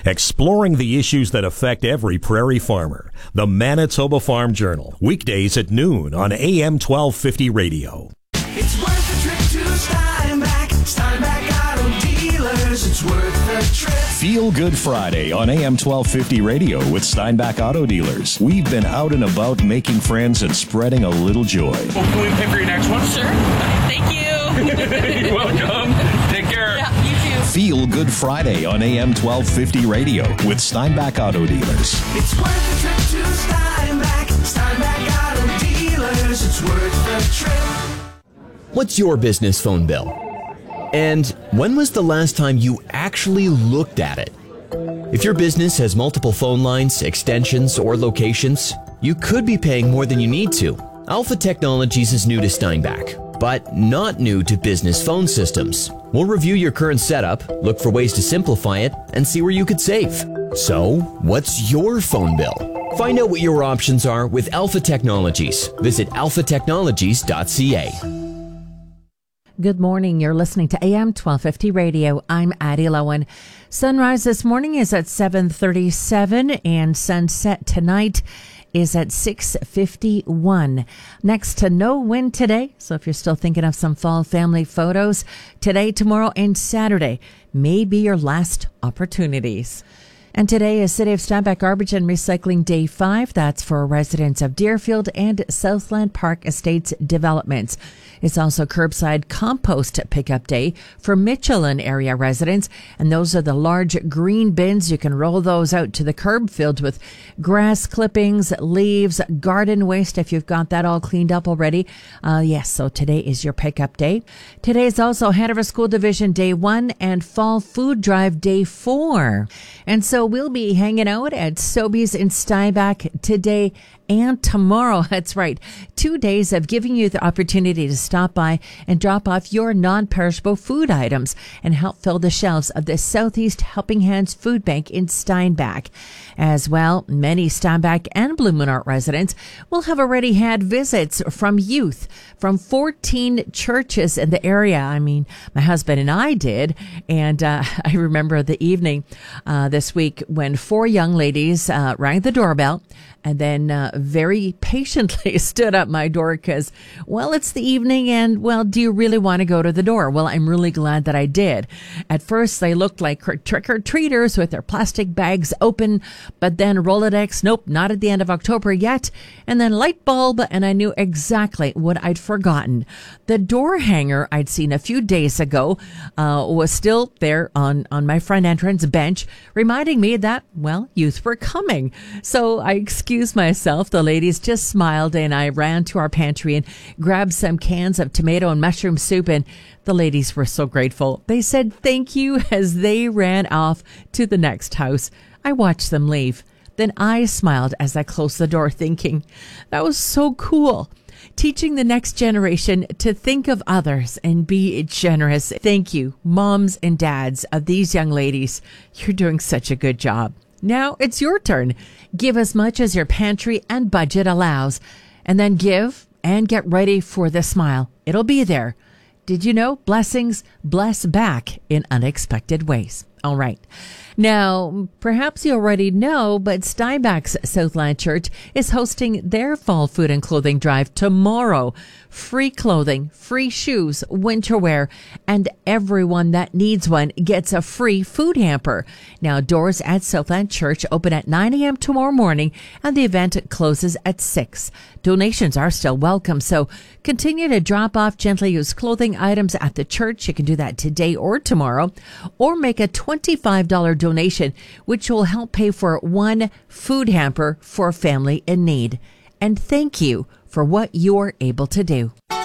exploring the issues that affect every prairie farmer. The Manitoba Farm Journal, weekdays at noon on AM 1250 radio. It's worth the trip to Steinbach. Steinbach Auto Dealers. It's worth the trip. Feel Good Friday on AM 1250 radio with Steinbach Auto Dealers. We've been out and about making friends and spreading a little joy. Well, can we pay for your next one? Sure. Thank you. You're welcome. Take care. Yeah, you too. Feel Good Friday on AM 1250 radio with Steinbach Auto Dealers. It's worth the trip to Steinbach. Steinbach Auto Dealers. It's worth the trip. What's your business phone bill? And when was the last time you actually looked at it? If your business has multiple phone lines, extensions, or locations, you could be paying more than you need to. Alpha Technologies is new to Steinbach, but not new to business phone systems. We'll review your current setup, look for ways to simplify it, and see where you could save. So, what's your phone bill? Find out what your options are with Alpha Technologies. Visit alphatechnologies.ca. Good morning. You're listening to AM 1250 Radio. I'm Addie Lowen. Sunrise this morning is at 7:37 and sunset tonight is at 6:51. Next to no wind today. So if you're still thinking of some fall family photos, today, tomorrow, and Saturday may be your last opportunities. And today is City of Steinbach Garbage and Recycling Day 5. That's for residents of Deerfield and Southland Park Estates developments. It's also curbside compost pickup day for Michelin area residents. And those are the large green bins. You can roll those out to the curb filled with grass clippings, leaves, garden waste if you've got that all cleaned up already. Yes, so today is your pickup day. Today is also Hanover School Division Day 1 and Fall Food Drive Day 4. And so we'll be hanging out at Sobeys in Steinbach today and tomorrow. That's right. 2 days of giving you the opportunity to stop by and drop off your non-perishable food items and help fill the shelves of the Southeast Helping Hands Food Bank in Steinbach. As well, many Steinbach and Blue Moon Art residents will have already had visits from youth from 14 churches in the area. I mean, my husband and I did. And I remember the evening this week when 4 young ladies rang the doorbell and then very patiently stood at my door because, well, it's the evening and, well, do you really want to go to the door? Well, I'm really glad that I did. At first, they looked like trick-or-treaters with their plastic bags open, but then Rolodex, nope, not at the end of October yet, and then light bulb, and I knew exactly what I'd forgotten. The door hanger I'd seen a few days ago was still there on my front entrance bench, reminding me that, well, youth were coming. So I excused myself. The ladies just smiled and I ran to our pantry and grabbed some cans of tomato and mushroom soup, and the ladies were so grateful. They said thank you as they ran off to the next house. I watched them leave. Then I smiled as I closed the door, thinking, that was so cool. Teaching the next generation to think of others and be generous. Thank you, moms and dads of these young ladies. You're doing such a good job. Now it's your turn. Give as much as your pantry and budget allows, and then give and get ready for the smile. It'll be there. Did you know blessings bless back in unexpected ways? All right. Now, perhaps you already know, but Steinbach's Southland Church is hosting their fall food and clothing drive tomorrow. Free clothing, free shoes, winter wear, and everyone that needs one gets a free food hamper. Now, doors at Southland Church open at 9 a.m. tomorrow morning, and the event closes at 6. Donations are still welcome, so continue to drop off gently used clothing items at the church. You can do that today or tomorrow, or make a $25 donation, which will help pay for one food hamper for a family in need. And thank you for what you're able to do.